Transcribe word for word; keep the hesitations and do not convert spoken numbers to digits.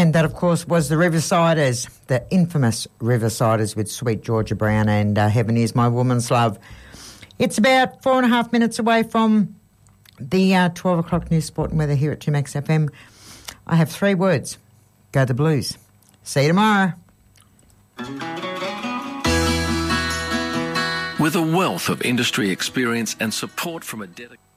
And that, of course, was the Riversiders, the infamous Riversiders with Sweet Georgia Brown and uh, Heaven Is My Woman's Love. It's about four and a half minutes away from the uh, twelve o'clock news, sport and weather here at two Max F M. I have three words. Go the Blues. See you tomorrow. With a wealth of industry experience and support from a dedicated...